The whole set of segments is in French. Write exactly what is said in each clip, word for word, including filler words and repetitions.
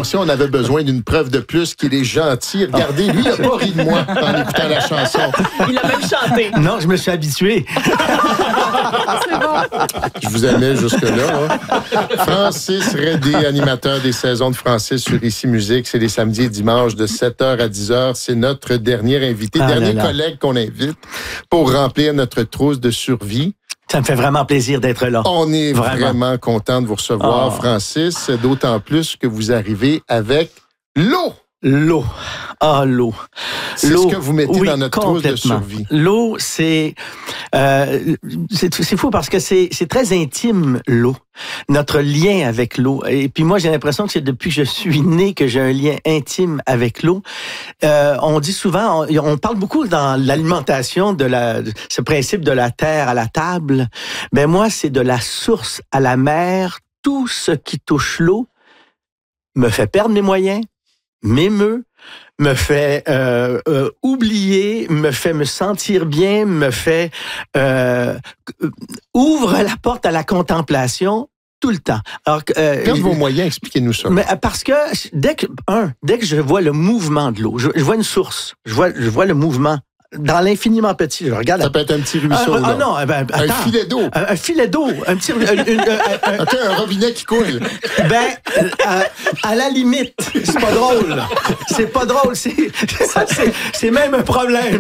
si on avait besoin d'une preuve de plus qu'il est gentil, regardez, lui, il n'a pas ri de moi en écoutant la chanson. Il a même chanté. Non, je me suis habitué. C'est bon. Je vous aimais jusque-là. Hein. Francis Redé, animateur des saisons de Francis sur Ici Musique. C'est les samedis et dimanches de sept heures à dix heures. C'est notre dernier invité, Ah dernier là là. collègue qu'on invite pour remplir notre trousse de survie. Ça me fait vraiment plaisir d'être là. On est vraiment, Vraiment. content de vous recevoir, Oh. Francis, d'autant plus que vous arrivez avec l'eau. L'eau. Ah, l'eau. C'est L'eau, ce que vous mettez oui, dans notre trousse de complètement. survie. L'eau, c'est, euh, c'est c'est fou parce que c'est c'est très intime, l'eau. Notre lien avec l'eau. Et puis moi, j'ai l'impression que c'est depuis que je suis né que j'ai un lien intime avec l'eau. Euh, on dit souvent, on, on parle beaucoup dans l'alimentation de la, ce principe de la terre à la table. Ben moi, c'est de la source à la mer. Tout ce qui touche l'eau me fait perdre mes moyens, m'émeut, me fait euh, euh, oublier, me fait me sentir bien, me fait euh, ouvre la porte à la contemplation tout le temps. Alors, euh, Perdre vos moyens, expliquez-nous ça. mais parce que dès que un, dès que je vois le mouvement de l'eau, je, je vois une source, je vois, je vois le mouvement dans l'infiniment petit. Je regarde. Ça peut être un petit ruisseau, Ah, là. ah non, ben, Un attends. filet d'eau. Un, un filet d'eau, un petit, une- une- un- un- OK, un robinet qui coule. ben, euh, à la limite, c'est pas drôle. C'est pas drôle, c'est, ça, c'est, c'est même un problème.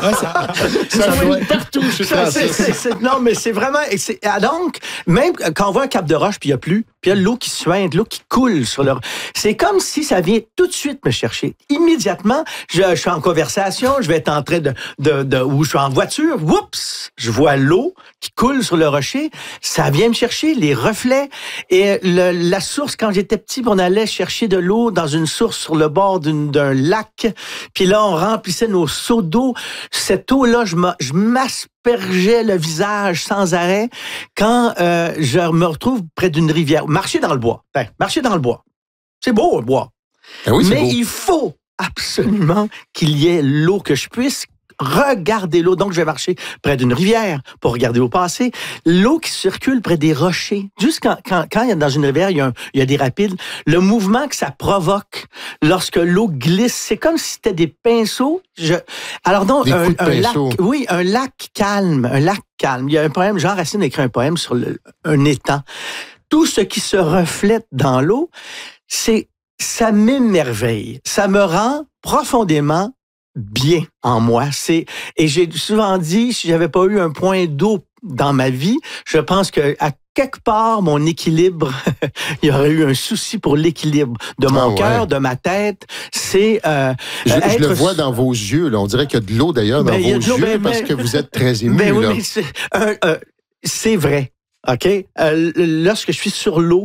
Ça fouille partout chez Ça, c'est- Francis. c'est- c'est- non, mais c'est vraiment. et c'est- ah, donc, même quand on voit un cap de roche, puis il n'y a plus, puis il y a l'eau qui suinte, l'eau qui coule sur le. C'est comme si ça vient tout de suite me chercher. Immédiatement, je, je suis en conversation, je vais être en train de. de, de ou je suis en voiture, oups, je vois l'eau qui coule sur le rocher. Ça vient me chercher, les reflets. Et le- la source, quand j'étais petit, on allait chercher de l'eau dans une source sur le bord d'une- d'un lac. Puis là, on remplissait nos seaux d'eau. Cette eau-là, je m'a- je m'aspergeais le visage sans arrêt quand euh, je me retrouve près d'une rivière. Marcher dans le bois. Ben, marcher dans le bois. C'est beau, le bois. Ah oui, c'est Mais beau. il faut absolument qu'il y ait l'eau, que je puisse regarder l'eau. Donc, je vais marcher près d'une rivière pour regarder l'eau passer. L'eau qui circule près des rochers. Juste quand, quand, quand il y a dans une rivière, il y a, un- il y a des rapides, le mouvement que ça provoque lorsque l'eau glisse, c'est comme si c'était des pinceaux. Je... Alors donc, Des un, coups de un lac, pinceau. oui, un lac calme, un lac calme. Il y a un poème, Jean Racine a écrit un poème sur le, un étang. Tout ce qui se reflète dans l'eau, c'est ça m'émerveille. Ça me rend profondément bien en moi. C'est et j'ai souvent dit, si j'avais pas eu un point d'eau dans ma vie, je pense que à quelque part mon équilibre, il y aurait eu un souci pour l'équilibre de mon Ah ouais. cœur, de ma tête. C'est euh, Je, je être- le vois dans vos yeux. Là. On dirait qu'il y a de l'eau d'ailleurs dans Ben, il y a vos de l'eau, yeux ben, parce ben- que vous êtes très ému. Ben oui, là. mais c'est, un- un- c'est vrai. OK? Euh, lorsque je suis sur l'eau,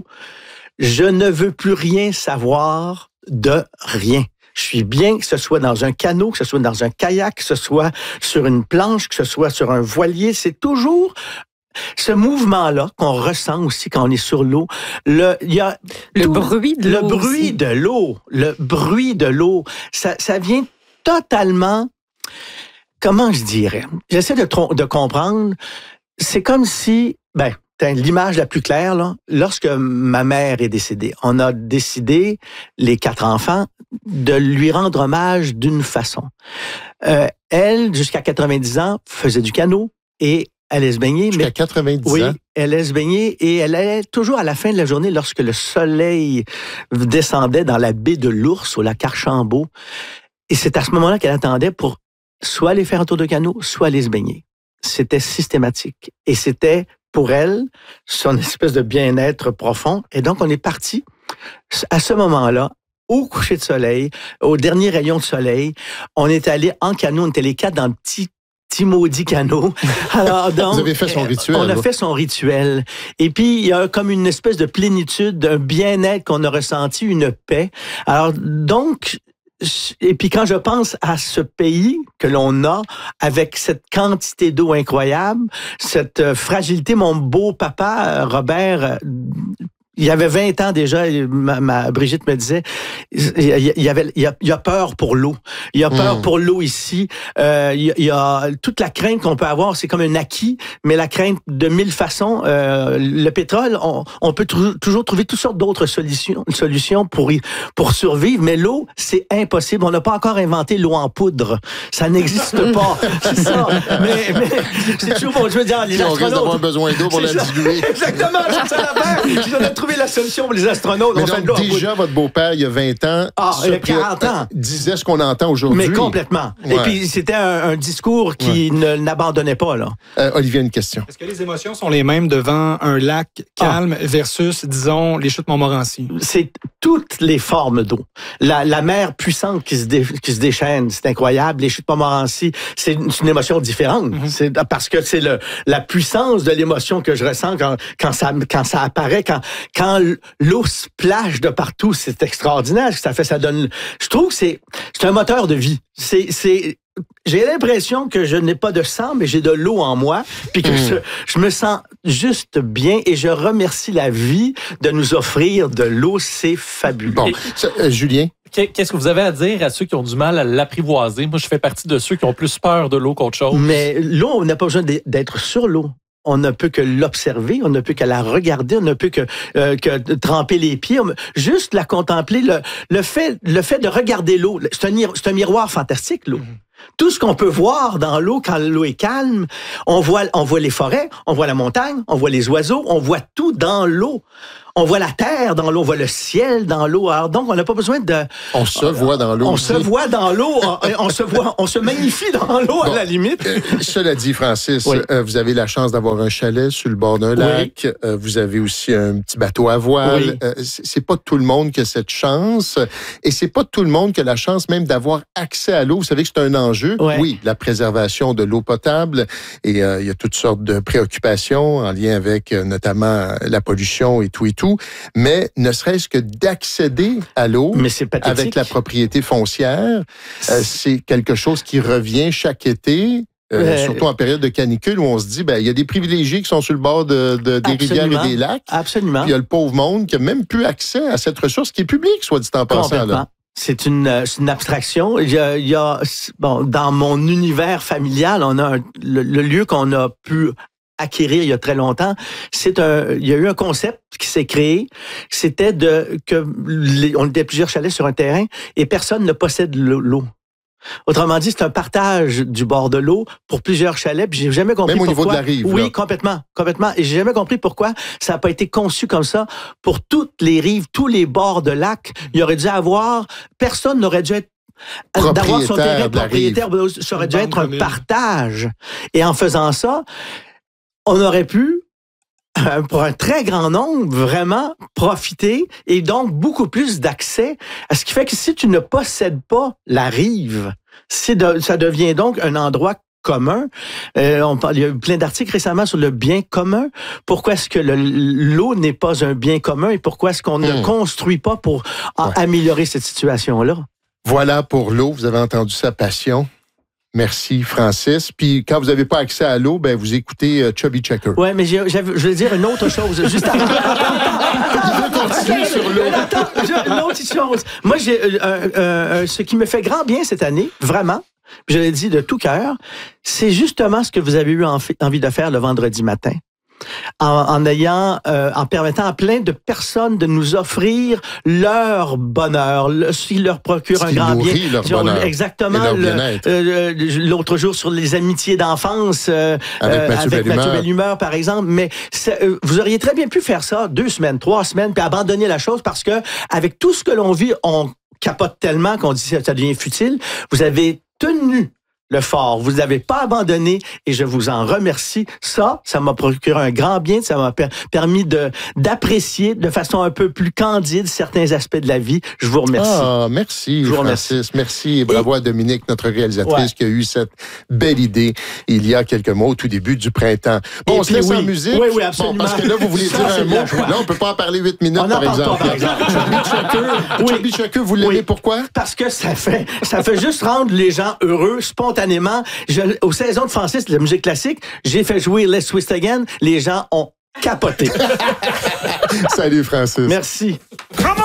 je ne veux plus rien savoir de rien. Je suis bien que ce soit dans un canot, que ce soit dans un kayak, que ce soit sur une planche, que ce soit sur un voilier. C'est toujours ce mouvement-là qu'on ressent aussi quand on est sur l'eau. Le, il y a Le tout- bruit de le l'eau bruit aussi. de l'eau, le bruit de l'eau, ça, ça vient totalement. Comment je dirais? J'essaie de, tro- de comprendre. C'est comme si, ben, t'as l'image la plus claire, là, lorsque ma mère est décédée, on a décidé, les quatre enfants, de lui rendre hommage d'une façon. Euh, elle, jusqu'à quatre-vingt-dix ans, faisait du canot et allait se baigner. Jusqu'à mais quatre-vingt-dix oui, ans. elle allait se baigner et elle allait toujours à la fin de la journée, lorsque le soleil descendait dans la baie de l'Ours, au lac Archambault. Et c'est à ce moment-là qu'elle attendait pour soit aller faire un tour de canot, soit aller se baigner. C'était systématique. Et c'était, pour elle, son espèce de bien-être profond. Et donc, on est parti à ce moment-là, au coucher de soleil, au dernier rayon de soleil. On est allé en canot, on était les quatre dans le petit petit maudit canot. Alors, donc, Vous avez fait son euh, rituel, On a là. fait son rituel. Et puis, il y a comme une espèce de plénitude, un bien-être qu'on a ressenti, une paix. Alors, donc, et puis quand je pense à ce pays que l'on a, avec cette quantité d'eau incroyable, cette euh, fragilité, mon beau papa, euh, Robert, euh, il y avait vingt ans déjà, ma, ma Brigitte me disait, il y avait, il y a, il y a peur pour l'eau. Il y a peur mmh. pour l'eau ici. Euh, il, y a, il y a toute la crainte qu'on peut avoir, c'est comme un acquis, mais la crainte de mille façons. Euh, le pétrole, on, on peut tr- toujours trouver toutes sortes d'autres solutions, solutions pour y, pour survivre, mais l'eau, c'est impossible. On n'a pas encore inventé l'eau en poudre. Ça n'existe pas. C'est ça. Mais, mais c'est toujours bon. Je veux dire, les si astronautes. On risque d'avoir besoin d'eau pour la diluer. Exactement. C'est ça l'affaire. Je dois trouver la solution pour les astronautes. Mais on donc, fait de l'eau déjà, votre beau-père, il y a vingt ans, ah, il y a quarante ans, disait ce qu'on entend aujourd'hui. Mais complètement. Ouais. Et puis, c'était un, un discours qui ouais. ne, n'abandonnait pas, là. Euh, Olivier, une question. Est-ce que les émotions sont les mêmes devant un lac calme ah. versus, disons, les chutes Montmorency? C'est toutes les formes d'eau. La, la mer puissante qui se, dé, qui se déchaîne, c'est incroyable. Les chutes Montmorency, c'est une, c'est une émotion différente. Mm-hmm. C'est parce que c'est le, la puissance de l'émotion que je ressens quand, quand, ça, quand ça apparaît, quand, quand l'eau splash de partout. C'est extraordinaire ce que ça fait. Ça donne. Je trouve que c'est, c'est un moteur de vie. C'est, c'est, j'ai l'impression que je n'ai pas de sang, mais j'ai de l'eau en moi, puis que mmh. je, je me sens juste bien et je remercie la vie de nous offrir de l'eau. C'est fabuleux. Bon, ça, euh, Julien? Qu'est-ce que vous avez à dire à ceux qui ont du mal à l'apprivoiser? Moi, je fais partie de ceux qui ont plus peur de l'eau qu'autre chose. Mais l'eau, on n'a pas besoin d'être sur l'eau. On ne peut que l'observer, on ne peut que la regarder, on ne peut que, euh, que tremper les pieds, on, juste la contempler. Le, le, fait, le fait de regarder l'eau, c'est un, c'est un miroir fantastique, l'eau. Mm-hmm. Tout ce qu'on peut voir dans l'eau quand l'eau est calme, on voit, on voit les forêts, on voit la montagne, on voit les oiseaux, on voit tout dans l'eau. On voit la terre dans l'eau, on voit le ciel dans l'eau. Alors donc, on n'a pas besoin de... On se voit dans l'eau. On se voit dans l'eau. On, on se voit, on se magnifie dans l'eau, bon, à la limite. Euh, cela dit, Francis, oui. euh, vous avez la chance d'avoir un chalet sur le bord d'un lac. Oui. Euh, vous avez aussi un petit bateau à voile. Oui. Euh, c'est pas tout le monde qui a cette chance. Et c'est pas tout le monde qui a la chance même d'avoir accès à l'eau. Vous savez que c'est un enjeu. Oui, oui la préservation de l'eau potable. Et euh, il y a toutes sortes de préoccupations en lien avec euh, notamment la pollution et tout et tout. Mais ne serait-ce que d'accéder à l'eau avec la propriété foncière, euh, c'est quelque chose qui revient chaque été. Euh, euh, surtout en période de canicule où on se dit, ben il y a des privilégiés qui sont sur le bord de, de, des rivières et des lacs. Absolument. Puis il y a le pauvre monde qui n'a même plus accès à cette ressource qui est publique, soit dit en passant. Là. C'est une, c'est une abstraction. Il y a, il y a bon, dans mon univers familial, on a un, le, le lieu qu'on a pu acquérir il y a très longtemps, c'est un, il y a eu un concept qui s'est créé, c'était de que les, on était plusieurs chalets sur un terrain et personne ne possède l'eau. Autrement dit, c'est un partage du bord de l'eau pour plusieurs chalets. Puis j'ai jamais compris Même au pourquoi. niveau de la rive. Oui, là. complètement, complètement. Et j'ai jamais compris pourquoi ça n'a pas été conçu comme ça pour toutes les rives, tous les bords de lac. Il aurait dû avoir, personne n'aurait dû être d'avoir son terrain propriétaire, ça aurait dû être un partage. Et en faisant ça, on aurait pu, pour un très grand nombre, vraiment profiter et donc beaucoup plus d'accès. À ce qui fait que si tu ne possèdes pas la rive, c'est de, ça devient donc un endroit commun. Euh, on parle, il y a eu plein d'articles récemment sur le bien commun. Pourquoi est-ce que le, l'eau n'est pas un bien commun et pourquoi est-ce qu'on mmh. ne construit pas pour ouais. améliorer cette situation-là? Voilà pour l'eau. Vous avez entendu sa passion. Merci, Francis. Puis, quand vous n'avez pas accès à l'eau, ben vous écoutez uh, Chubby Checker. Oui, mais j'ai, j'ai, je vais dire une autre chose. Juste avant. Je veux continuer okay, sur l'eau. Attends, une autre chose. Moi, j'ai, euh, euh, ce qui me fait grand bien cette année, vraiment, je l'ai dit de tout cœur, c'est justement ce que vous avez eu envie de faire le vendredi matin. En, en ayant, euh, en permettant à plein de personnes de nous offrir leur bonheur, le, s'ils leur procurent un grand bien. Leur bonheur exactement. Leur le, euh, l'autre jour sur les amitiés d'enfance euh, avec Mathieu, avec Bellumeur. Mathieu Bellumeur, par exemple. Mais euh, vous auriez très bien pu faire ça deux semaines, trois semaines, puis abandonner la chose parce que avec tout ce que l'on vit, on capote tellement qu'on dit que ça devient futile. Vous avez tenu le fort. Vous ne l'avez pas abandonné et je vous en remercie. Ça, ça m'a procuré un grand bien. Ça m'a per- permis de, d'apprécier de façon un peu plus candide certains aspects de la vie. Je vous remercie. Ah, merci, je vous Francis. Remercie. Merci et bravo et... à Dominique, notre réalisatrice, ouais. qui a eu cette belle idée il y a quelques mois, au tout début du printemps. Bon, et on se laisse oui. en musique. Oui, oui, absolument. Bon, parce que là, vous voulez ça, dire un mot. Là, on ne peut pas en parler huit minutes, on par exemple. Pas, par exemple. Chubby Checker, oui. Chubby Checker, vous l'aimez oui. pourquoi? Parce que ça fait, ça fait juste rendre les gens heureux, spontanément. Je, aux saisons de Francis, de la musique classique, j'ai fait jouer Let's Twist Again. Les gens ont capoté. Salut, Francis. Merci. Come on!